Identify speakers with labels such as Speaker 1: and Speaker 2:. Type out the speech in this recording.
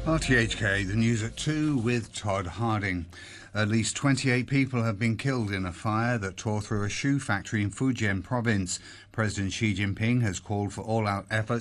Speaker 1: RTHK, the news at 2 with Todd Harding. At least 28 people have been killed in a fire that tore through a shoe factory in Fujian province. President Xi Jinping has called for all-out efforts